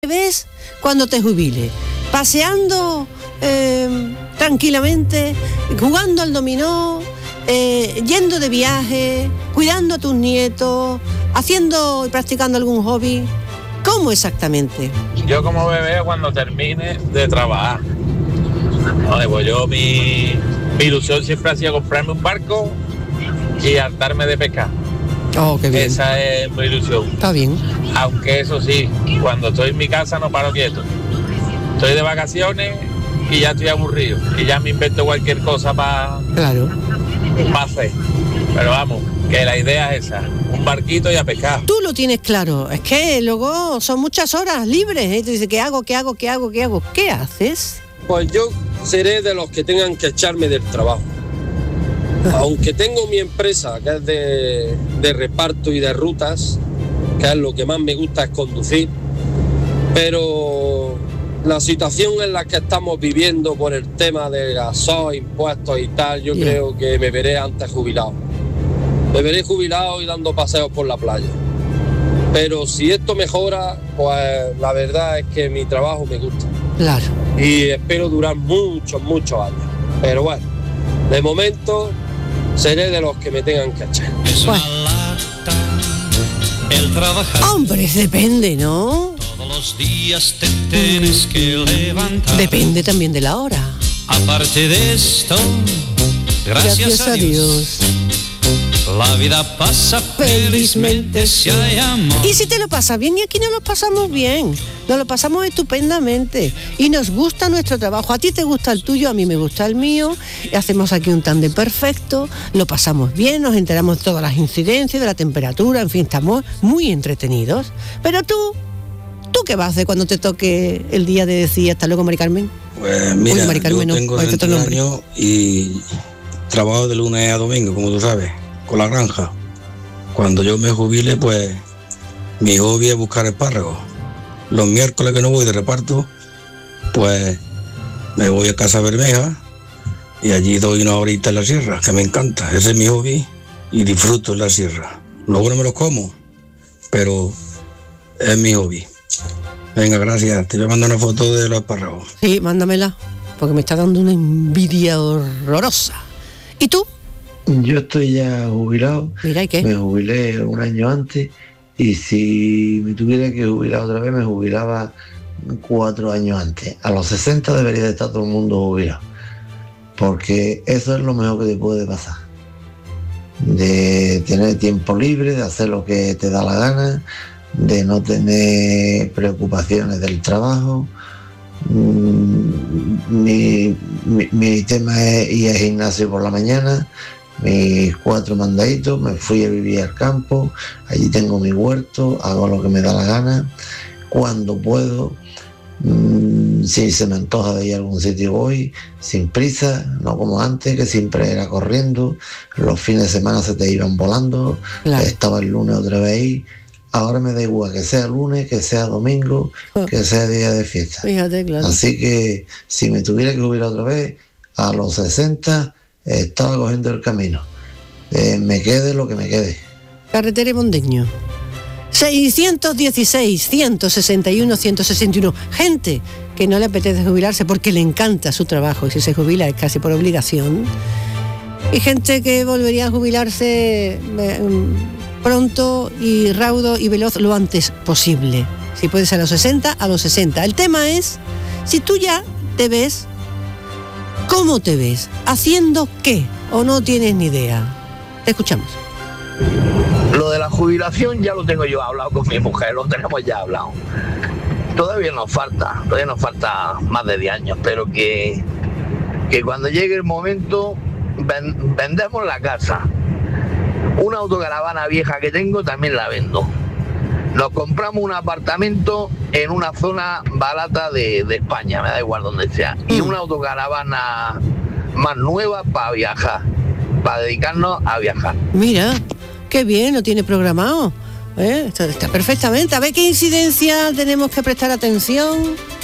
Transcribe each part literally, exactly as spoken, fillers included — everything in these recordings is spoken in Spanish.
ves cuando te jubiles? Paseando eh, tranquilamente, jugando al dominó, eh, yendo de viaje, cuidando a tus nietos, haciendo y practicando algún hobby. ¿Cómo exactamente? Yo como me veo cuando termine de trabajar. Vale, pues yo mi, mi ilusión siempre ha sido comprarme un barco y hartarme de pescar. Oh, qué bien. Esa es mi ilusión. Está bien. Aunque eso sí, cuando estoy en mi casa no paro quieto. Estoy de vacaciones y ya estoy aburrido. Y ya me invento cualquier cosa para Claro. pa hacer. Pero vamos, que la idea es esa. Un barquito y a pescar. Tú lo tienes claro. Es que luego son muchas horas libres. ¿eh? Tú dices, ¿qué hago? ¿Qué hago? ¿Qué hago? ¿Qué hago? ¿Qué haces? Pues yo seré de los que tengan que echarme del trabajo. Aunque tengo mi empresa que es de, de reparto y de rutas, que es lo que más me gusta es conducir, pero la situación en la que estamos viviendo por el tema de gasoil, impuestos y tal, yo Yeah. creo que me veré antes jubilado. Me veré jubilado y dando paseos por la playa. Pero si esto mejora, pues la verdad es que mi trabajo me gusta. Claro. Y espero durar muchos, muchos años. Pero bueno, de momento seré de los que me tengan que echar. Es una Bueno. lata, el trabajar. Hombre, depende, ¿no? Todos los días te tienes que levantar. Depende también de la hora. Aparte de esto, gracias, a Dios, la vida pasa felizmente si hay amor. Y si te lo pasas bien, y aquí nos lo pasamos bien, nos lo pasamos estupendamente y nos gusta nuestro trabajo. A ti te gusta el tuyo, a mí me gusta el mío, y hacemos aquí un tándem perfecto, lo pasamos bien, nos enteramos de todas las incidencias, de la temperatura, en fin, estamos muy entretenidos. Pero tú, ¿tú qué vas a hacer cuando te toque el día de decir hasta luego, Mari Carmen? Pues mira, Uy, Mari Carmen, yo no, tengo ahorita otro treinta nombre. años y trabajo de lunes a domingo, como tú sabes, con la granja. Cuando yo me jubile, pues mi hobby es buscar espárragos. Los miércoles que no voy de reparto, pues me voy a Casa Bermeja y allí doy una horita en la sierra, que me encanta. Ese es mi hobby y disfruto en la sierra. Luego no me los como, pero es mi hobby. Venga, gracias. Te voy a mandar una foto de los espárragos. Sí, mándamela, porque me está dando una envidia horrorosa. ¿Y tú? Yo estoy ya jubilado, Mira, ¿y qué? me jubilé un año antes y si me tuviera que jubilar otra vez me jubilaba cuatro años antes. A los sesenta debería de estar todo el mundo jubilado, porque eso es lo mejor que te puede pasar. De tener tiempo libre, de hacer lo que te da la gana, de no tener preocupaciones del trabajo. Mi, mi, mi tema es ir al gimnasio por la mañana, mis cuatro mandaditos, me fui a vivir al campo, allí tengo mi huerto, hago lo que me da la gana, cuando puedo, mmm, si se me antoja de ir a algún sitio voy, sin prisa, no como antes, que siempre era corriendo, los fines de semana se te iban volando, Claro. estaba el lunes otra vez ahí. Ahora me da igual que sea lunes, que sea domingo, Oh. que sea día de fiesta. Fíjate, claro. Así que si me tuviera que jubilar otra vez, a los sesenta eh, estaba cogiendo el camino. Eh, me quede lo que me quede. Carretera y Mondeño. seiscientos dieciséis, ciento sesenta y uno, ciento sesenta y uno. Gente que no le apetece jubilarse porque le encanta su trabajo y si se jubila es casi por obligación. Y gente que volvería a jubilarse eh, pronto y raudo y veloz lo antes posible. Si puede ser a los sesenta, a los sesenta. El tema es, si tú ya te ves, ¿cómo te ves? ¿Haciendo qué? ¿O no tienes ni idea? Te escuchamos. Lo de la jubilación ya lo tengo yo hablado con mi mujer, lo tenemos ya hablado. Todavía nos falta, todavía nos falta más de diez años, pero que, que cuando llegue el momento ven, vendemos la casa. Una autocaravana vieja que tengo también la vendo. Nos compramos un apartamento en una zona barata de, de España, me da igual donde sea, y una autocaravana más nueva para viajar, para dedicarnos a viajar. Mira, qué bien, lo tiene programado. ¿eh? Está, está perfectamente. A ver qué incidencia tenemos que prestar atención.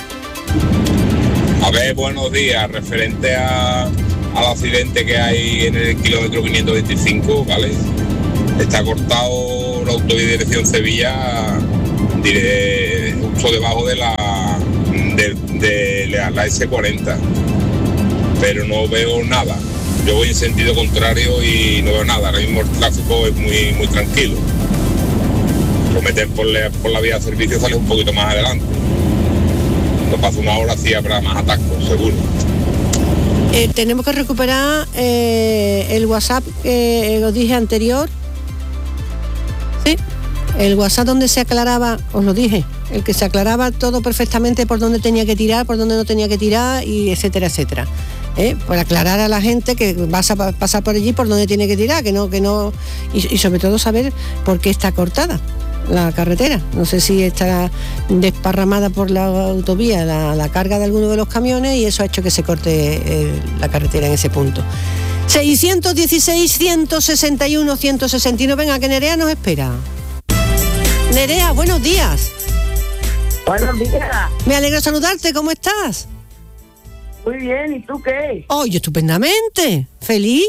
A ver, buenos días. Referente a, al accidente que hay en el kilómetro quinientos veinticinco, ¿vale? Está cortado la autovía dirección Sevilla, dire, justo debajo de la de, de la, la ese cuarenta, pero no veo nada. Yo voy en sentido contrario y no veo nada. Ahora mismo el tráfico es muy muy tranquilo. Lo meter por la, por la vía de servicio sale un poquito más adelante. Lo paso una hora así habrá más atascos, seguro. Eh, tenemos que recuperar eh, el WhatsApp que os dije anterior. Sí, el WhatsApp donde se aclaraba, os lo dije, el que se aclaraba todo perfectamente por dónde tenía que tirar, por dónde no tenía que tirar, y etcétera, etcétera. ¿Eh? Para aclarar a la gente que vas a pasar por allí por donde tiene que tirar, que no, que no, y, y sobre todo saber por qué está cortada la carretera. No sé si está desparramada por la autovía la, la carga de alguno de los camiones y eso ha hecho que se corte eh, la carretera en ese punto. seiscientos dieciséis, ciento sesenta y uno, ciento sesenta y nueve. Venga, que Nerea nos espera. Nerea, buenos días. Buenos días. Me alegro saludarte, ¿cómo estás? Muy bien, ¿y tú qué? Oh, yo estupendamente, feliz.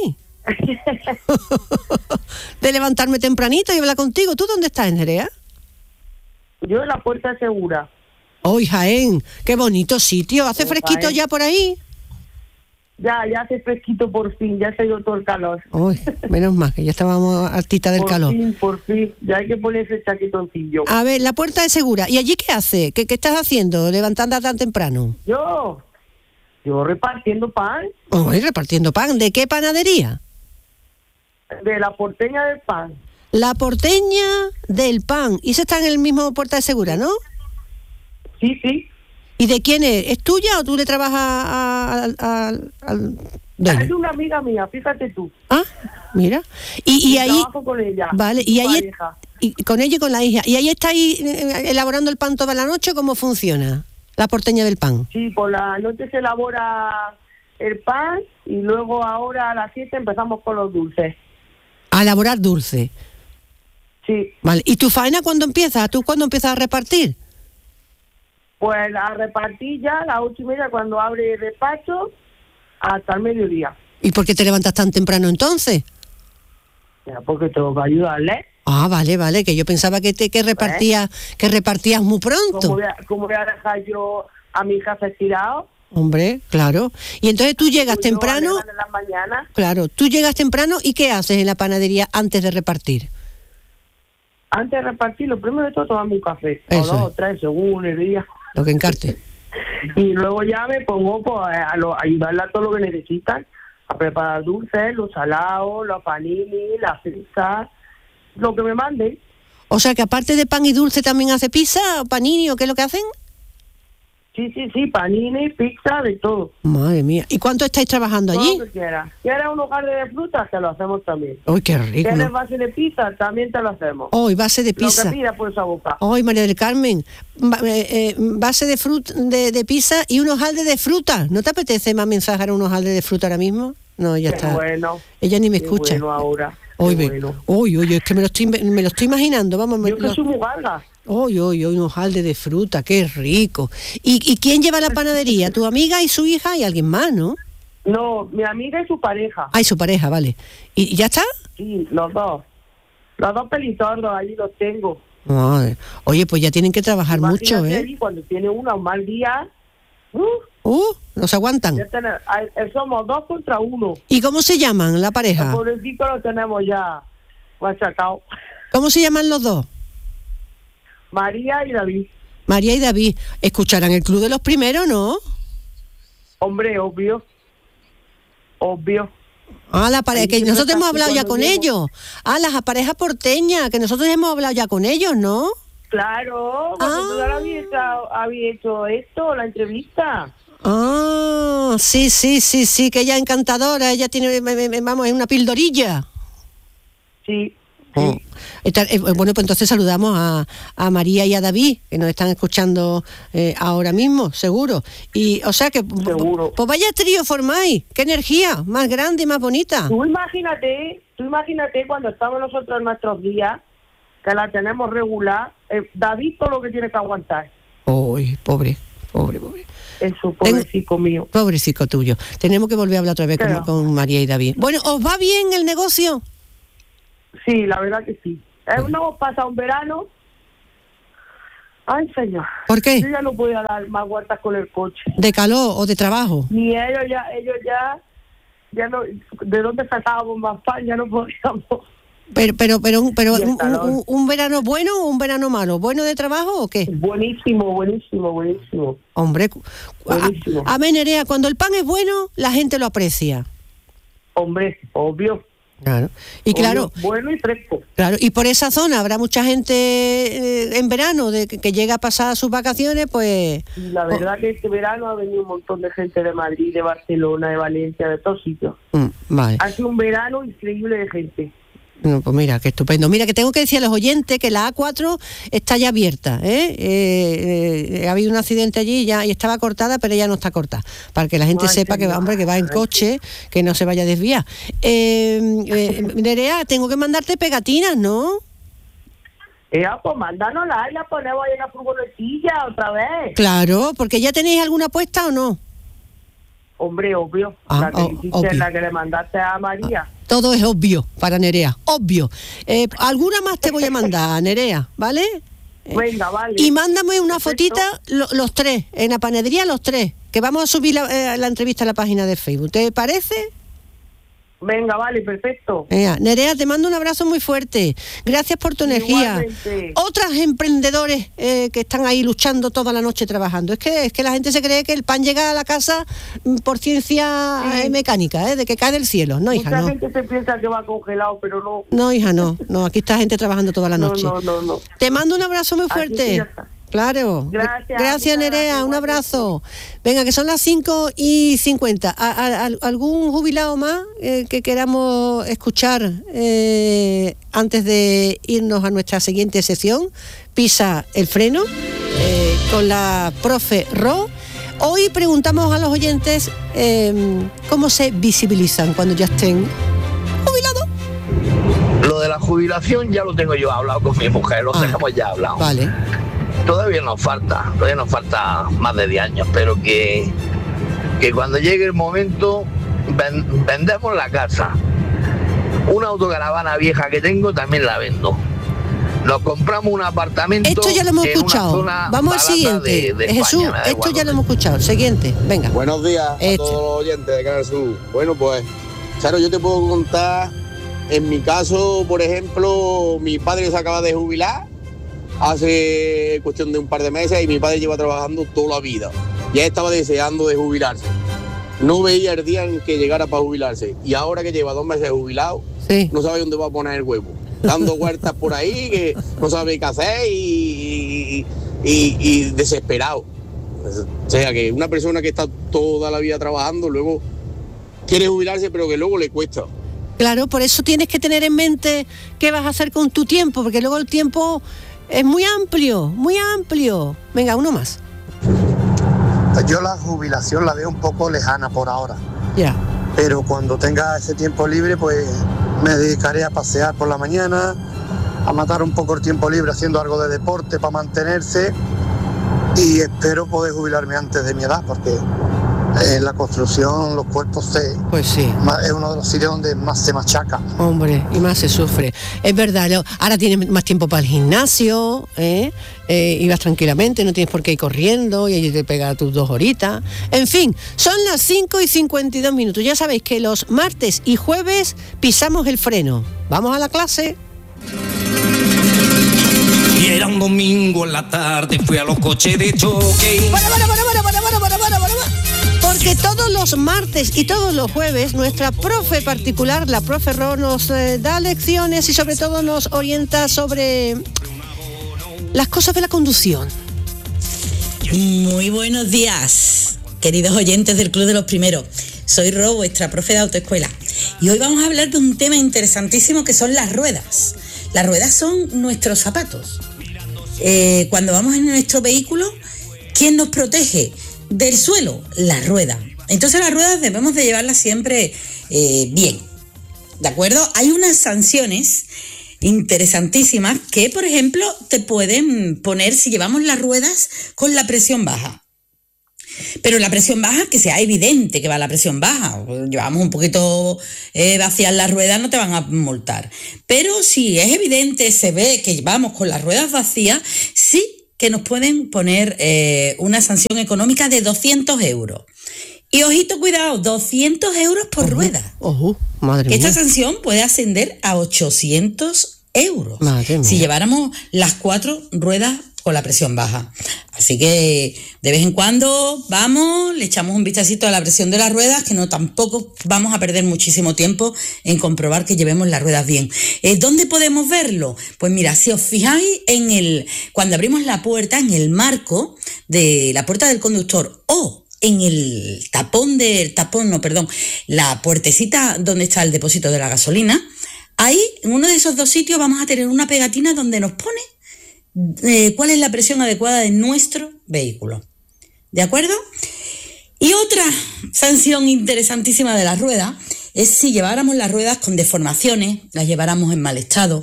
De levantarme tempranito y hablar contigo. ¿Tú dónde estás, Nerea? Yo en la Puerta Segura. ¡Oh, Jaén! ¡Qué bonito sitio! ¿Hace oh, fresquito Jaén. Ya por ahí? Ya, ya hace fresquito por fin, ya se ha ido todo el calor. Uy, menos mal, que ya estábamos hartita del por calor. Por fin, por fin, ya hay que ponerse el chaquetoncillo. A ver, la Puerta de Segura. ¿Y allí qué hace? ¿Qué, qué estás haciendo, levantando tan temprano? Yo, yo repartiendo pan. Oh, repartiendo pan. ¿De qué panadería? De la Porteña del Pan. La Porteña del Pan. Y eso está en el mismo Puerta de Segura, ¿no? Sí, sí. ¿Y de quién es? ¿Es tuya o tú le trabajas a, a, a, al dueño? Es una amiga mía, fíjate tú. Ah, mira. Y, y ahí trabajo con ella. Vale, y ahí y con ella y con la hija. ¿Y ahí estáis elaborando el pan toda la noche? ¿Cómo funciona la Porteña del Pan? Sí, por la noche se elabora el pan y luego ahora a las siete empezamos con los dulces. A elaborar dulce. Sí. Vale. ¿Y tu faena cuándo empieza? ¿Tú cuándo empiezas a repartir? Pues a repartir ya a las ocho y media cuando abre el despacho hasta el mediodía. ¿Y por qué te levantas tan temprano entonces? Ya, porque tengo que ayudarle. Ah, vale, vale, que yo pensaba que te que repartías, ¿Eh? que repartías muy pronto. ¿Cómo voy, a, ¿Cómo voy a dejar yo a mi hija estirado? Hombre, claro. Y entonces tú llegas yo temprano. En las mañanas. Claro, tú llegas temprano y ¿qué haces en la panadería antes de repartir? Antes de repartir, lo primero de todo, tomarme un café. Eso o dos, es. tres, según el día. Lo que encarte. Y luego ya me pongo pues, a, lo, a ayudarle a todo lo que necesitan, a preparar dulces, los salados, los panini, las pizzas, lo que me manden. O sea que aparte de pan y dulce también hace pizza, panini o qué es lo que hacen. Sí, sí, sí, panini, pizza, de todo. Madre mía. ¿Y cuánto estáis trabajando allí? Todo lo que quieras. ¿Quieres un hogar de frutas? Te lo hacemos también. ¡Ay, qué rico! ¿Quieres base de pizza? También te lo hacemos. ¡Ay, base de pizza! Lo que pidas por esa boca. ¡Ay, María del Carmen! Ba- eh, eh, base de, frut- de, de pizza y un hojaldre de fruta. ¿No te apetece más mensajar un hojaldre de fruta ahora mismo? No, ya qué está. Bueno. Ella ni me qué escucha. Bueno ahora. Uy, bueno. uy, uy, es que me lo estoy, me lo estoy imaginando. Vamos, Yo me, que lo... soy muy galga. Uy, uy, uy, un hojaldre de fruta, qué rico. ¿Y, ¿Y quién lleva la panadería? ¿Tu amiga y su hija y alguien más, no? No, mi amiga y su pareja. Ah, y su pareja, vale. ¿Y ya está? Sí, los dos. Los dos pelitordos, ahí los tengo. Madre. Oye, pues ya tienen que trabajar Imagínate mucho, ¿eh? Ahí, cuando tiene uno un mal día, uh, Uh, no se aguantan. ya tener, somos dos contra uno. ¿Y cómo se llaman la El pareja? pobrecito lo tenemos ya machacado. ¿Cómo se llaman los dos? María y David. María y David. Escucharán el Club de los Primeros, ¿no? Hombre, obvio. Obvio. Ah, la pareja, que Ahí nosotros hemos siempre hablado ya cuando con llego. ellos. Ah, las parejas porteñas, que nosotros hemos hablado ya con ellos, ¿no? Claro, cuando Ah. tú ya habías hecho, había hecho esto, la entrevista. Ah, sí, sí, sí, sí, que ella es encantadora, ella tiene, me- me- me- vamos, es una pildorilla. Sí. Oh. Está- eh, bueno, pues entonces saludamos a, a María y a David, que nos están escuchando eh, ahora mismo, seguro. Y, o sea que, Seguro. pues vaya trío formáis, qué energía, más grande y más bonita. Tú imagínate, tú imagínate cuando estamos nosotros en nuestros días, que la tenemos regular, eh, David todo lo que tiene que aguantar. Uy, pobre, pobre, pobre. Eso, pobrecito mío. Pobrecito tuyo. Tenemos que volver a hablar otra vez con, Claro. con María y David. Bueno, ¿os va bien el negocio? Sí, la verdad que sí. Eh, no hemos pasado un verano Ay, señor. ¿Por qué? Yo ya no podía dar más vueltas con el coche. ¿De calor o de trabajo? Ni ellos ya, ellos ya, ya no, ¿de dónde sacábamos más pan? Ya no podíamos. Pero, pero, pero, un, pero Y el un, calor. un, un verano bueno o un verano malo, ¿bueno de trabajo o qué? Buenísimo, buenísimo, buenísimo. Hombre, cu- Buenísimo. a, a ver, Nerea, cuando el pan es bueno, la gente lo aprecia. Hombre, obvio. Claro. Y claro, Obvio, bueno y fresco. claro, y por esa zona habrá mucha gente eh, en verano de que, que llega a pasar sus vacaciones, pues. Y la verdad que este verano ha venido un montón de gente de Madrid, de Barcelona, de Valencia, de todos sitios. Mm, vale. Ha sido un verano increíble de gente. No, pues mira, qué estupendo. Mira, que tengo que decir a los oyentes que la A cuatro está ya abierta, ¿eh? Eh, eh, ha habido un accidente allí ya y estaba cortada, pero ya no está cortada. Para que la gente Ay, sepa que va, señor. hombre, que va en coche, que no se vaya a desviar. Eh, eh, Nerea, tengo que mandarte pegatinas, ¿no? Eh, pues mándanosla y la ponemos ahí en la furgonetilla otra vez. Claro, porque ya tenéis alguna apuesta o no. Hombre, obvio. Ah, la que oh, hiciste, obvio. la que le mandaste a María. Todo es obvio para Nerea, obvio. Eh, alguna más te voy a mandar, Nerea, ¿vale? Eh, Venga, vale. Y mándame una Perfecto. fotita, lo- los tres, en la panadería los tres, que vamos a subir la, eh, la entrevista a la página de Facebook. ¿Te parece? Venga, vale, perfecto. Venga, Nerea, te mando un abrazo muy fuerte. Gracias por tu energía. Igualmente. Otras emprendedores eh, que están ahí luchando toda la noche trabajando. Es que es que la gente se cree que el pan llega a la casa mm, por ciencia Sí. eh, mecánica, eh, de que cae del cielo. No, hija, Mucha no. gente se piensa que va congelado, pero no. No, hija, no. No, aquí está gente trabajando toda la No, noche. no, no, no. Te mando un abrazo muy Aquí sí fuerte. ya está. Claro. Gracias, Gracias, muchas Nerea. gracias, Un abrazo. Venga, que son las cinco y cincuenta. ¿A- a- a- ¿Algún jubilado más eh, que queramos escuchar eh, antes de irnos a nuestra siguiente sección? Pisa el freno eh, con la profe Ro. Hoy preguntamos a los oyentes eh, cómo se visibilizan cuando ya estén jubilados. Lo de la jubilación ya lo tengo yo hablado con mi mujer, lo Ah, tenemos ya hablado. Vale. Todavía nos falta, todavía nos falta más de diez años, pero que, que cuando llegue el momento ven- vendemos la casa. Una autocaravana vieja que tengo también la vendo. Nos compramos un apartamento. Esto ya lo hemos en una escuchado. zona Vamos al barata siguiente. de- de Jesús, España, me da esto igual ya lo dónde. hemos escuchado. Siguiente, venga. Buenos días a Este. todos los oyentes de Canal Sur. Bueno, pues, Charo, yo te puedo contar, en mi caso, por ejemplo, mi padre se acaba de jubilar hace cuestión de un par de meses y mi padre lleva trabajando toda la vida. Ya estaba deseando de jubilarse. No veía el día en que llegara para jubilarse. Y ahora que lleva dos meses jubilado, Sí. no sabe dónde va a poner el huevo. Dando vueltas por ahí, que no sabe qué hacer y, y, y- y desesperado. O sea, que una persona que está toda la vida trabajando, luego quiere jubilarse, pero que luego le cuesta. Claro, por eso tienes que tener en mente qué vas a hacer con tu tiempo, porque luego el tiempo es muy amplio, muy amplio. Venga, uno más. Pues yo la jubilación la veo un poco lejana por ahora, Ya. pero cuando tenga ese tiempo libre, pues me dedicaré a pasear por la mañana, a matar un poco el tiempo libre haciendo algo de deporte para mantenerse y espero poder jubilarme antes de mi edad, porque en la construcción los cuerpos se, Pues sí. ma- es uno de los sitios donde más se machaca. Hombre, y más se sufre. Es verdad, lo- ahora tienes más tiempo para el gimnasio, ¿eh? Eh, y vas tranquilamente, no tienes por qué ir corriendo y allí te pega tus dos horitas. En fin, son las cinco y cincuenta y dos minutos. Ya sabéis que los martes y jueves pisamos el freno. ¿Vamos a la clase? Y era un domingo en la tarde, fui a los coches de choque. Para, para, para, para, para, para, para, para, para. Porque todos los martes y todos los jueves nuestra profe particular, la profe Ro, nos eh, da lecciones y sobre todo nos orienta sobre las cosas de la conducción. Muy buenos días, queridos oyentes del Club de los Primeros. Soy Ro, vuestra profe de autoescuela. Y hoy vamos a hablar de un tema interesantísimo que son las ruedas. Las ruedas son nuestros zapatos. Eh, cuando vamos en nuestro vehículo, ¿quién nos protege del suelo? La rueda. Entonces las ruedas debemos de llevarlas siempre eh, bien, ¿de acuerdo? Hay unas sanciones interesantísimas que, por ejemplo, te pueden poner si llevamos las ruedas con la presión baja. Pero la presión baja, que sea evidente que va la presión baja. Llevamos un poquito eh, vacías las ruedas, no te van a multar. Pero si es evidente, se ve que llevamos con las ruedas vacías, sí que nos pueden poner eh, una sanción económica de doscientos euros. Y ojito, cuidado, doscientos euros por ojo, rueda. Ojo, madre que mía. Esta sanción puede ascender a ochocientos euros. Madre mía. Si lleváramos las cuatro ruedas con la presión baja. Así que de vez en cuando vamos, le echamos un vistacito a la presión de las ruedas, que no tampoco vamos a perder muchísimo tiempo en comprobar que llevemos las ruedas bien. Eh, ¿Dónde podemos verlo? Pues mira, si os fijáis en el, cuando abrimos la puerta, en el marco de la puerta del conductor o en el tapón del tapón, no, perdón, la puertecita donde está el depósito de la gasolina, ahí en uno de esos dos sitios vamos a tener una pegatina donde nos pone Eh, cuál es la presión adecuada de nuestro vehículo. ¿De acuerdo? Y otra sanción interesantísima de las ruedas es si lleváramos las ruedas con deformaciones, las lleváramos en mal estado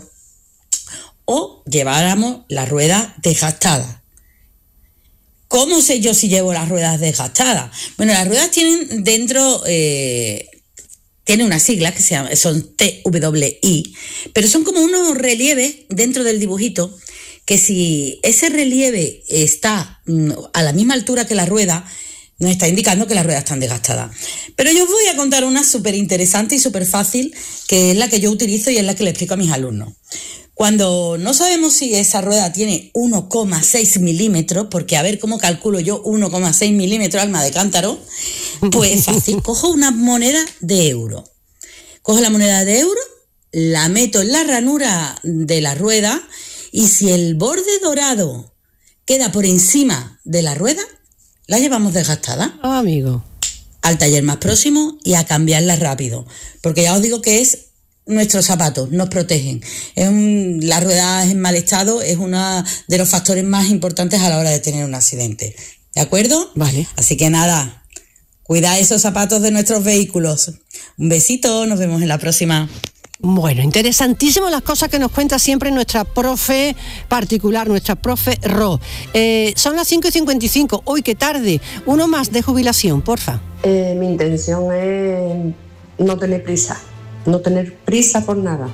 o lleváramos las ruedas desgastadas. ¿Cómo sé yo si llevo las ruedas desgastadas? Bueno, las ruedas tienen dentro... Eh, tiene unas siglas que se llaman, son T W I, pero son como unos relieves dentro del dibujito que si ese relieve está a la misma altura que la rueda, nos está indicando que las ruedas están desgastadas. Pero yo os voy a contar una súper interesante y súper fácil, que es la que yo utilizo y es la que le explico a mis alumnos. Cuando no sabemos si esa rueda tiene uno coma seis milímetros, porque a ver cómo calculo yo uno coma seis milímetros, alma de cántaro, pues fácil, cojo una moneda de euro. Cojo la moneda de euro, la meto en la ranura de la rueda, y si el borde dorado queda por encima de la rueda, la llevamos desgastada. Ah, amigo. Al taller más próximo y a cambiarla rápido. Porque ya os digo que es nuestros zapatos, nos protegen. Es un, la rueda en mal estado es uno de los factores más importantes a la hora de tener un accidente. ¿De acuerdo? Vale. Así que nada, cuidad esos zapatos de nuestros vehículos. Un besito, nos vemos en la próxima. Bueno, interesantísimo las cosas que nos cuenta siempre nuestra profe particular, nuestra profe Ro. Eh, son las cinco y cincuenta y cinco, hoy qué tarde, uno más de jubilación, porfa. Eh, mi intención es no tener prisa, no tener prisa por nada.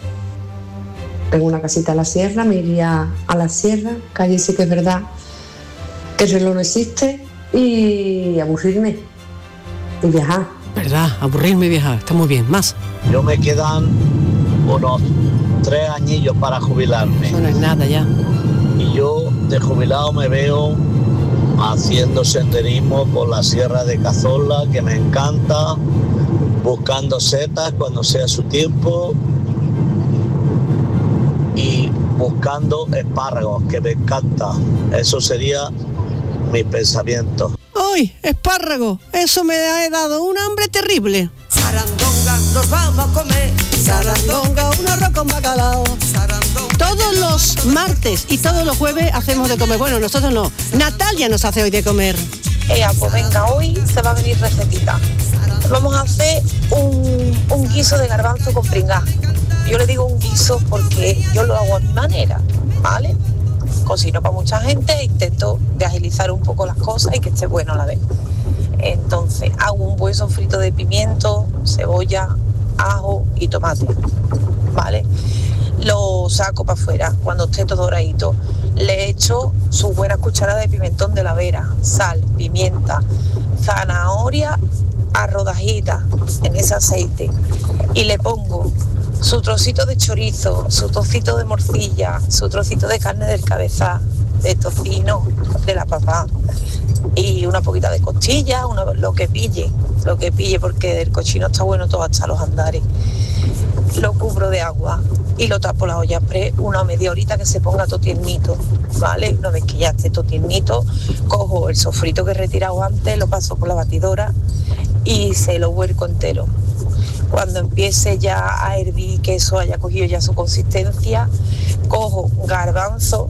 Tengo una casita en la sierra, me iría a la sierra, que allí sí que es verdad que el reloj no existe, y aburrirme y viajar. ¿Verdad? Aburrirme y viajar, está muy bien. Más. Yo me quedan unos tres añillos para jubilarme. Eso no es nada ya. Y yo de jubilado me veo haciendo senderismo por la Sierra de Cazorla, que me encanta, buscando setas cuando sea su tiempo y buscando espárragos, que me encanta. Eso sería mi pensamiento. ¡Ay, espárrago! Eso me ha dado un hambre terrible. Sarandonga, nos vamos a comer. Sarandonga, un arroz con bacalao. Sarandonga. Todos los martes y todos los jueves hacemos de comer. Bueno, nosotros no. Natalia nos hace hoy de comer. Eh, pues venga, hoy se va a venir recetita. Vamos a hacer un, un guiso de garbanzo con pringá. Yo le digo un guiso porque yo lo hago a mi manera, ¿vale? Cocino para mucha gente e intento de agilizar un poco las cosas y que esté bueno a la vez. Entonces hago un buen sofrito de pimiento, cebolla, ajo y tomate, ¿vale? Lo saco para afuera cuando esté todo doradito. Le echo sus buenas cucharadas de pimentón de la vera, sal, pimienta, zanahoria a rodajitas en ese aceite y le pongo su trocito de chorizo, su trocito de morcilla, su trocito de carne del cabeza, de tocino, de la papa y una poquita de costilla, una, lo que pille, lo que pille porque del cochino está bueno todo hasta los andares. Lo cubro de agua y lo tapo la olla pre una media horita que se ponga todo tiernito, ¿vale? Una vez que ya esté todo tiernito, cojo el sofrito que he retirado antes, lo paso por la batidora y se lo vuelco entero. Cuando empiece ya a hervir, que eso haya cogido ya su consistencia, cojo garbanzo,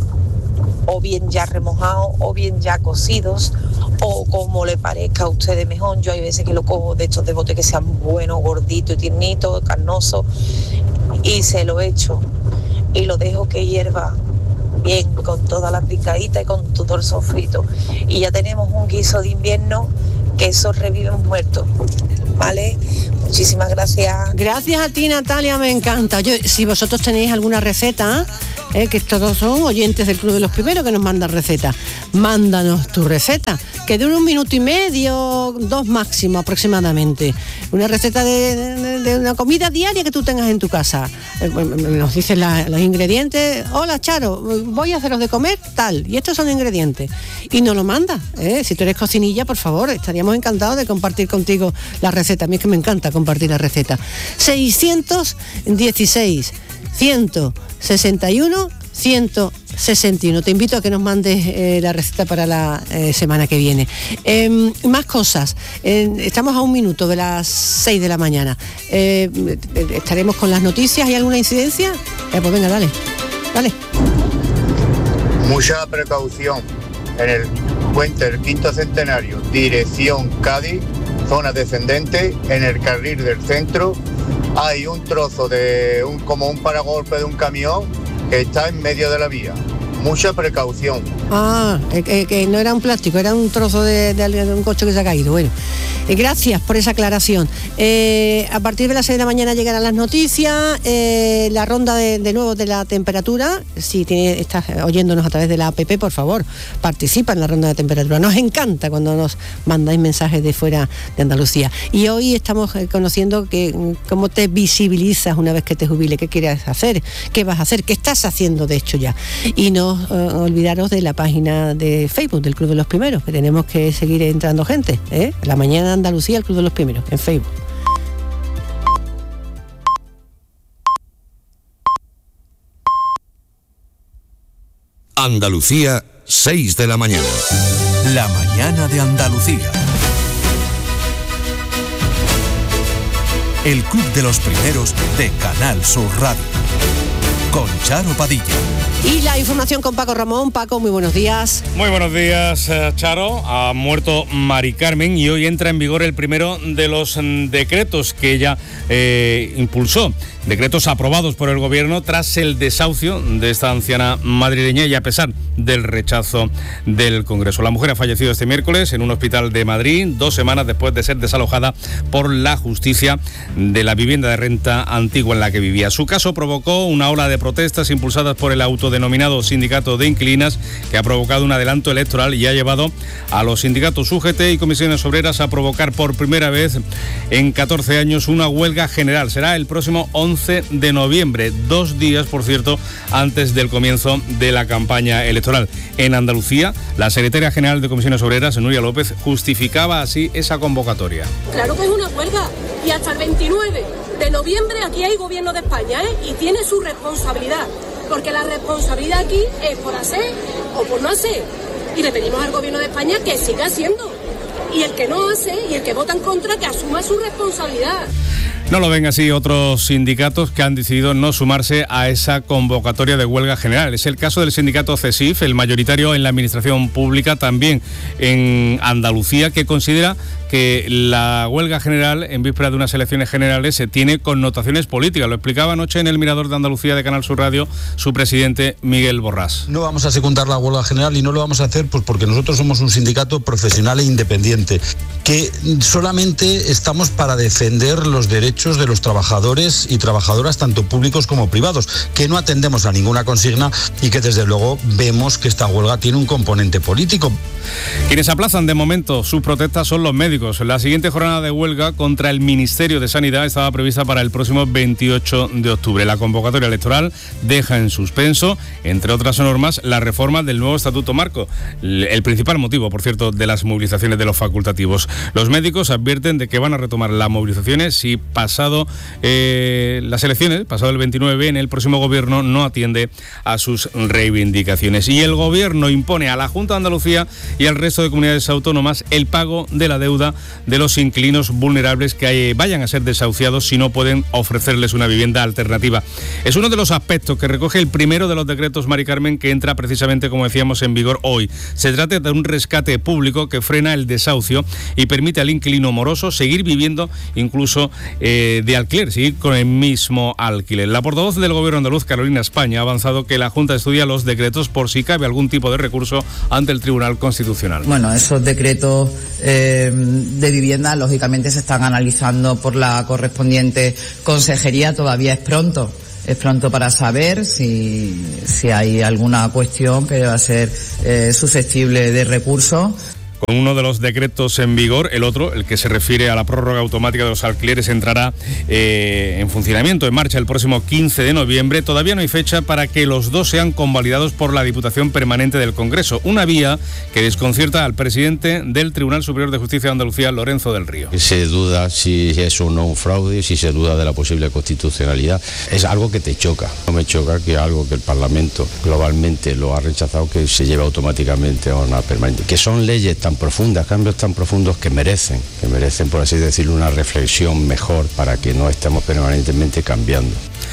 o bien ya remojados, o bien ya cocidos, o como le parezca a ustedes mejor. Yo hay veces que lo cojo de estos de bote que sean buenos, gorditos y tiernitos, carnosos, y se lo echo y lo dejo que hierva bien con toda la picadita y con todo el sofrito. Y ya tenemos un guiso de invierno que eso revive un muerto, ¿vale? Muchísimas gracias. Gracias a ti, Natalia, me encanta. Yo, si vosotros tenéis alguna receta eh, que todos son oyentes del Club de los Primeros que nos mandan recetas. Mándanos tu receta, que dure un minuto y medio, dos máximo aproximadamente. Una receta de, de, de una comida diaria que tú tengas en tu casa. Eh, nos dicen la, los ingredientes. Hola, Charo, voy a haceros de comer tal, y estos son los ingredientes. Y nos lo manda, ¿eh? Si tú eres cocinilla, por favor, estaríamos encantados de compartir contigo la receta. A mí es que me encanta compartir la receta. seiscientos dieciséis, ciento sesenta y uno, ciento sesenta y uno. Te invito a que nos mandes eh, la receta para la eh, semana que viene. Eh, más cosas. Eh, estamos a un minuto de las seis de la mañana. Eh, estaremos con las noticias. ¿Hay alguna incidencia? Eh, pues venga, dale. Dale. Mucha precaución en el puente del Quinto Centenario, dirección Cádiz, zona descendente, en el carril del centro. Hay un trozo de un como un paragolpe de un camión que está en medio de la vía. Mucha precaución. Ah, eh, eh, que no era un plástico, era un trozo de, de, de un coche que se ha caído. Bueno, eh, gracias por esa aclaración. Eh, a partir de las seis de la mañana llegarán las noticias, eh, la ronda de, de nuevo de la temperatura. Si tiene, estás oyéndonos a través de la app, por favor, participa en la ronda de temperatura. Nos encanta cuando nos mandáis mensajes de fuera de Andalucía. Y hoy estamos eh, conociendo que cómo te visibilizas una vez que te jubiles, qué quieres hacer, qué vas a hacer, qué estás haciendo de hecho ya. Y no Uh, olvidaros de la página de Facebook del Club de los Primeros, que tenemos que seguir entrando gente, ¿eh? La mañana de Andalucía, el Club de los Primeros, en Facebook. Andalucía, seis de la mañana. La mañana de Andalucía. El Club de los Primeros de Canal Sur Radio. Con Charo Padilla. Y la información con Paco Ramón. Paco, muy buenos días. Muy buenos días, Charo. Ha muerto Mari Carmen y hoy entra en vigor el primero de los decretos que ella eh, impulsó. Decretos aprobados por el gobierno tras el desahucio de esta anciana madrileña y a pesar del rechazo del Congreso. La mujer ha fallecido este miércoles en un hospital de Madrid, dos semanas después de ser desalojada por la justicia de la vivienda de renta antigua en la que vivía. Su caso provocó una ola de protestas impulsadas por el autodenominado Sindicato de Inquilinas, que ha provocado un adelanto electoral y ha llevado a los sindicatos U G T y comisiones obreras a provocar por primera vez en catorce años una huelga general. Será el próximo once de noviembre, dos días, por cierto, antes del comienzo de la campaña electoral. En Andalucía, la secretaria general de Comisiones Obreras, Nuria López, justificaba así esa convocatoria. Claro que es una huelga y hasta el veintinueve de noviembre aquí hay gobierno de España, ¿eh? Y tiene su responsabilidad, porque la responsabilidad aquí es por hacer o por no hacer. Y le pedimos al gobierno de España que siga haciendo. Y el que no hace y el que vota en contra, que asuma su responsabilidad. No lo ven así otros sindicatos que han decidido no sumarse a esa convocatoria de huelga general. Es el caso del sindicato CESIF, el mayoritario en la administración pública, también en Andalucía, que considera que la huelga general en víspera de unas elecciones generales se tiene connotaciones políticas. Lo explicaba anoche en el Mirador de Andalucía de Canal Sur Radio su presidente Miguel Borrás. No vamos a secundar la huelga general y no lo vamos a hacer pues porque nosotros somos un sindicato profesional e independiente, que solamente estamos para defender los derechos de los trabajadores y trabajadoras, tanto públicos como privados, que no atendemos a ninguna consigna y que desde luego vemos que esta huelga tiene un componente político. Quienes aplazan de momento sus protestas son los médicos. La siguiente jornada de huelga contra el Ministerio de Sanidad estaba prevista para el próximo veintiocho de octubre. La convocatoria electoral deja en suspenso, entre otras normas, la reforma del nuevo Estatuto Marco, el principal motivo, por cierto, de las movilizaciones de los facultativos. Los médicos advierten de que van a retomar las movilizaciones si pasado eh, las elecciones, pasado el veintinueve, en el próximo gobierno no atiende a sus reivindicaciones. Y el gobierno impone a la Junta de Andalucía y al resto de comunidades autónomas el pago de la deuda de los inquilinos vulnerables que vayan a ser desahuciados si no pueden ofrecerles una vivienda alternativa. Es uno de los aspectos que recoge el primero de los decretos, Mari Carmen, que entra precisamente, como decíamos, en vigor hoy. Se trata de un rescate público que frena el desahucio y permite al inquilino moroso seguir viviendo incluso eh, de alquiler, seguir con el mismo alquiler. La portavoz del Gobierno andaluz, Carolina España, ha avanzado que la Junta estudia los decretos por si cabe algún tipo de recurso ante el Tribunal Constitucional. Bueno, esos decretos eh, de vivienda, lógicamente, se están analizando por la correspondiente consejería. Todavía es pronto es pronto para saber si, si hay alguna cuestión que va a ser eh, susceptible de recurso. Con uno de los decretos en vigor, el otro, el que se refiere a la prórroga automática de los alquileres, entrará eh, en funcionamiento, en marcha el próximo quince de noviembre. Todavía no hay fecha para que los dos sean convalidados por la Diputación Permanente del Congreso, una vía que desconcierta al presidente del Tribunal Superior de Justicia de Andalucía, Lorenzo del Río. Se duda si es o no un fraude, si se duda de la posible constitucionalidad. Es algo que te choca. No me choca que algo que el Parlamento globalmente lo ha rechazado, que se lleve automáticamente a una permanente. Que son leyes tan profundas, cambios tan profundos que merecen, que merecen, por así decirlo, una reflexión mejor para que no estemos permanentemente cambiando.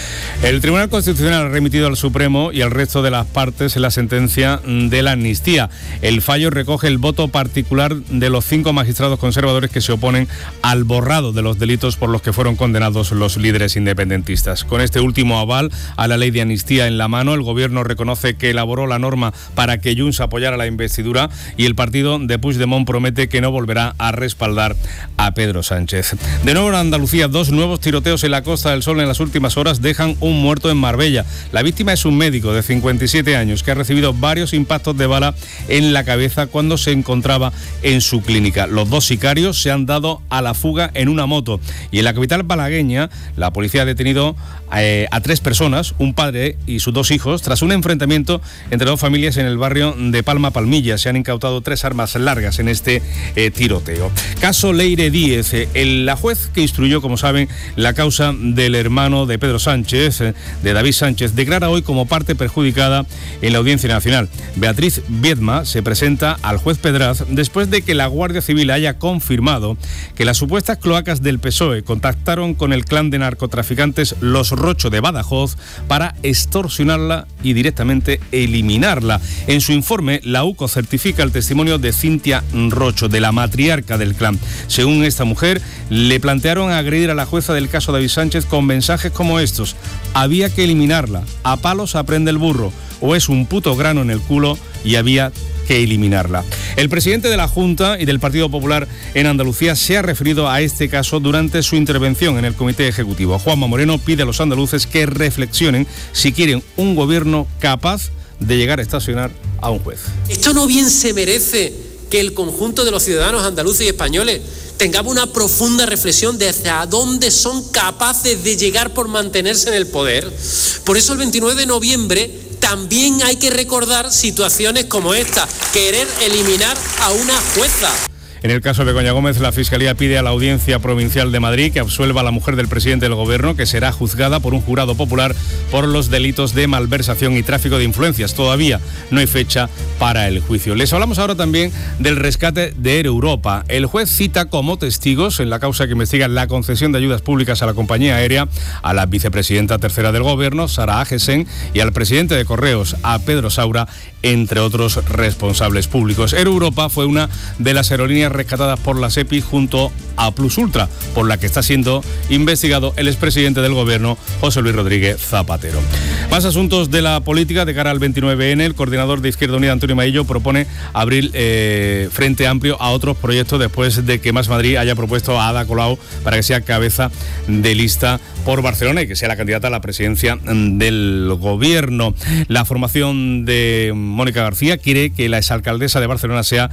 El Tribunal Constitucional ha remitido al Supremo y al resto de las partes la sentencia de la amnistía. El fallo recoge el voto particular de los cinco magistrados conservadores que se oponen al borrado de los delitos por los que fueron condenados los líderes independentistas. Con este último aval a la ley de amnistía en la mano, el Gobierno reconoce que elaboró la norma para que Junts apoyara la investidura y el partido de Puigdemont promete que no volverá a respaldar a Pedro Sánchez. De nuevo en Andalucía, dos nuevos tiroteos en la Costa del Sol en las últimas horas dejan un muerto en Marbella. La víctima es un médico de cincuenta y siete años que ha recibido varios impactos de bala en la cabeza cuando se encontraba en su clínica. Los dos sicarios se han dado a la fuga en una moto. Y en la capital malagueña, la policía ha detenido eh, a tres personas, un padre y sus dos hijos, tras un enfrentamiento entre dos familias en el barrio de Palma Palmilla. Se han incautado tres armas largas en este eh, tiroteo. Caso Leire Díez. Eh, el, la juez que instruyó, como saben, la causa del hermano de Pedro Sánchez, de David Sánchez, declara hoy como parte perjudicada en la Audiencia Nacional. Beatriz Viedma se presenta al juez Pedraz después de que la Guardia Civil haya confirmado que las supuestas cloacas del P S O E contactaron con el clan de narcotraficantes Los Rocho de Badajoz para extorsionarla y directamente eliminarla. En su informe, la U C O certifica el testimonio de Cintia Rocho, de la matriarca del clan. Según esta mujer, le plantearon agredir a la jueza del caso David Sánchez con mensajes como estos: había que eliminarla, a palos aprende el burro, o es un puto grano en el culo y había que eliminarla. El presidente de la Junta y del Partido Popular en Andalucía se ha referido a este caso durante su intervención en el Comité Ejecutivo. Juanma Moreno pide a los andaluces que reflexionen si quieren un gobierno capaz de llegar a estacionar a un juez. Esto no bien se merece que el conjunto de los ciudadanos andaluces y españoles tengamos una profunda reflexión de hacia dónde son capaces de llegar por mantenerse en el poder. Por eso el veintinueve de noviembre también hay que recordar situaciones como esta, querer eliminar a una jueza. En el caso de Begoña Gómez, la Fiscalía pide a la Audiencia Provincial de Madrid que absuelva a la mujer del presidente del Gobierno, que será juzgada por un jurado popular por los delitos de malversación y tráfico de influencias. Todavía no hay fecha para el juicio. Les hablamos ahora también del rescate de Air Europa. El juez cita como testigos en la causa que investiga la concesión de ayudas públicas a la compañía aérea a la vicepresidenta tercera del Gobierno, Sara Agesen, y al presidente de Correos, a Pedro Saura, entre otros responsables públicos. Air Europa fue una de las aerolíneas rescatadas por la SEPI junto a Plus Ultra, por la que está siendo investigado el expresidente del Gobierno, José Luis Rodríguez Zapatero. Más asuntos de la política de cara al veintinueve ene. El coordinador de Izquierda Unida, Antonio Maillo, propone abrir eh, frente amplio a otros proyectos después de que Más Madrid haya propuesto a Ada Colau para que sea cabeza de lista por Barcelona y que sea la candidata a la presidencia del Gobierno. La formación de Mónica García quiere que la exalcaldesa de Barcelona sea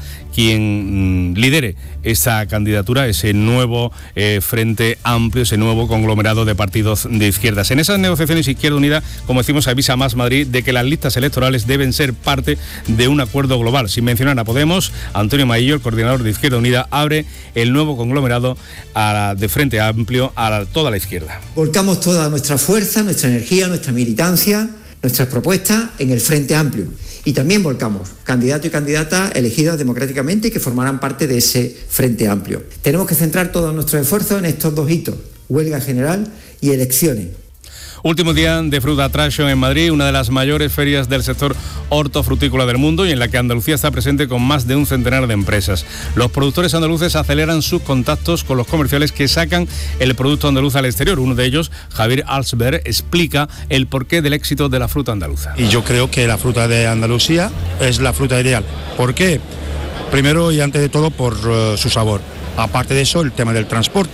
quien lidere esta candidatura, ese nuevo eh, frente amplio, ese nuevo conglomerado de partidos de izquierdas. En esas negociaciones, Izquierda Unida, como decimos, avisa a Más Madrid de que las listas electorales deben ser parte de un acuerdo global. Sin mencionar a Podemos, Antonio Maillo, el coordinador de Izquierda Unida, abre el nuevo conglomerado a la, de frente amplio a la, toda la izquierda. Volcamos toda nuestra fuerza, nuestra energía, nuestra militancia, nuestras propuestas en el Frente Amplio. Y también volcamos candidatos y candidatas elegidos democráticamente y que formarán parte de ese Frente Amplio. Tenemos que centrar todos nuestros esfuerzos en estos dos hitos, huelga general y elecciones. Último día de Fruit Attraction en Madrid, una de las mayores ferias del sector hortofrutícola del mundo y en la que Andalucía está presente con más de un centenar de empresas. Los productores andaluces aceleran sus contactos con los comerciales que sacan el producto andaluz al exterior. Uno de ellos, Javier Alsberg, explica el porqué del éxito de la fruta andaluza. Y yo creo que la fruta de Andalucía es la fruta ideal. ¿Por qué? Primero y antes de todo por uh, su sabor. Aparte de eso, el tema del transporte.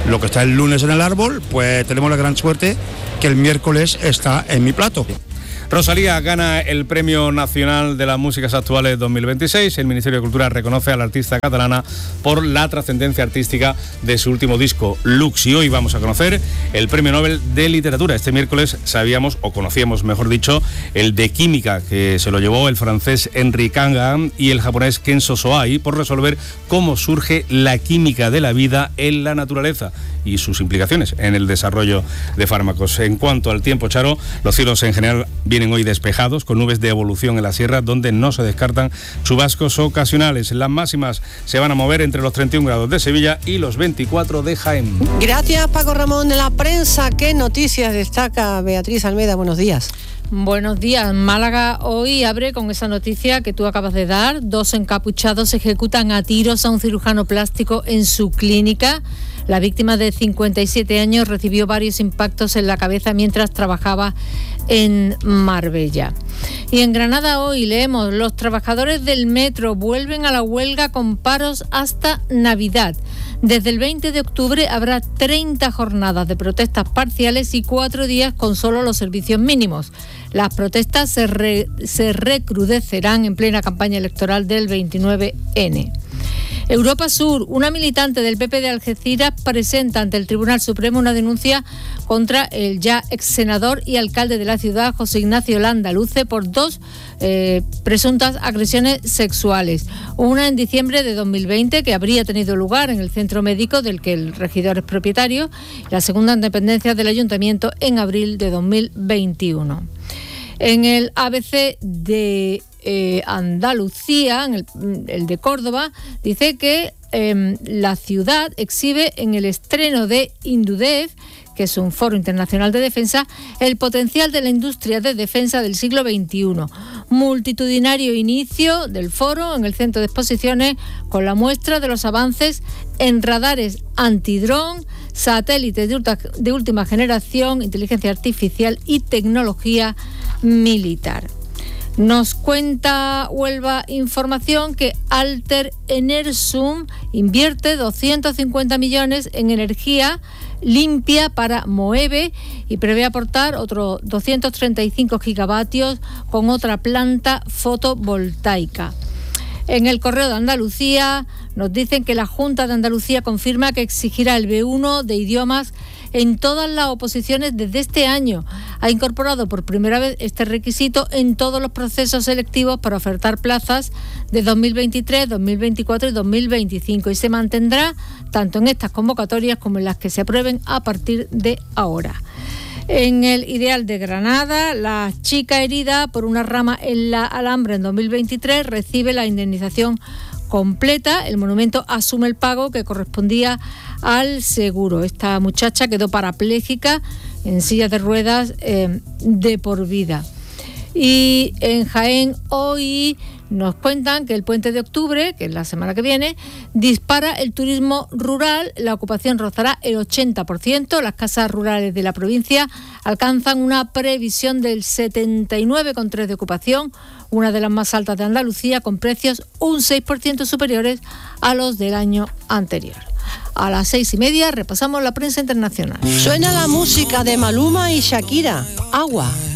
Lo que está el lunes en el árbol, pues tenemos la gran suerte que el miércoles está en mi plato. Rosalía gana el Premio Nacional de las Músicas Actuales dos mil veintiséis. El Ministerio de Cultura reconoce a la artista catalana por la trascendencia artística de su último disco, Lux. Y hoy vamos a conocer el Premio Nobel de Literatura. Este miércoles sabíamos, o conocíamos, mejor dicho, el de Química, que se lo llevó el francés Henri Kangan y el japonés Kenzo Soai por resolver cómo surge la química de la vida en la naturaleza y sus implicaciones en el desarrollo de fármacos. En cuanto al tiempo, Charo, los cielos en general vienen hoy despejados, con nubes de evolución en la sierra, donde no se descartan chubascos ocasionales. Las máximas se van a mover entre los treinta y un grados de Sevilla y los veinticuatro de Jaén. Gracias, Paco Ramón. De la prensa, ¿qué noticias destaca Beatriz Almeida? Buenos días. Buenos días. Málaga hoy abre con esa noticia que tú acabas de dar. Dos encapuchados ejecutan a tiros a un cirujano plástico en su clínica. La víctima de cincuenta y siete años recibió varios impactos en la cabeza mientras trabajaba en Marbella. Y en Granada hoy leemos: los trabajadores del metro vuelven a la huelga con paros hasta Navidad. Desde el veinte de octubre habrá treinta jornadas de protestas parciales y cuatro días con solo los servicios mínimos. Las protestas se, re, se recrudecerán en plena campaña electoral del veintinueve ene. Europa Sur, una militante del P P de Algeciras presenta ante el Tribunal Supremo una denuncia contra el ya ex senador y alcalde de la ciudad, José Ignacio Landaluce, por dos eh, presuntas agresiones sexuales. Una en diciembre de dos mil veinte, que habría tenido lugar en el centro médico del que el regidor es propietario, y la segunda en dependencias del ayuntamiento en abril de dos mil veintiuno. En el A B C de eh, Andalucía, en el, el de Córdoba, dice que eh, la ciudad exhibe en el estreno de Indudef, que es un foro internacional de defensa, el potencial de la industria de defensa del siglo veintiuno. Multitudinario inicio del foro en el centro de exposiciones con la muestra de los avances en radares antidrón, satélites de, ultra, de última generación, inteligencia artificial y tecnología militar. Nos cuenta Huelva Información que Alter Enersum invierte doscientos cincuenta millones en energía limpia para Moeve y prevé aportar otros doscientos treinta y cinco gigavatios con otra planta fotovoltaica. En el Correo de Andalucía nos dicen que la Junta de Andalucía confirma que exigirá el be uno de idiomas en todas las oposiciones desde este año. Ha incorporado por primera vez este requisito en todos los procesos selectivos para ofertar plazas de dos mil veintitrés, dos mil veinticuatro y dos mil veinticinco y se mantendrá tanto en estas convocatorias como en las que se aprueben a partir de ahora. En el Ideal de Granada, la chica herida por una rama en la Alhambra en dos mil veintitrés recibe la indemnización completa. El monumento asume el pago que correspondía al seguro. Esta muchacha quedó parapléjica en silla de ruedas eh, de por vida. Y en Jaén hoy nos cuentan que el puente de octubre, que es la semana que viene, dispara el turismo rural. La ocupación rozará el ochenta por ciento. Las casas rurales de la provincia alcanzan una previsión del setenta y nueve coma tres por ciento de ocupación, una de las más altas de Andalucía, con precios un seis por ciento superiores a los del año anterior. A las seis y media repasamos la prensa internacional. Suena la música de Maluma y Shakira, Agua.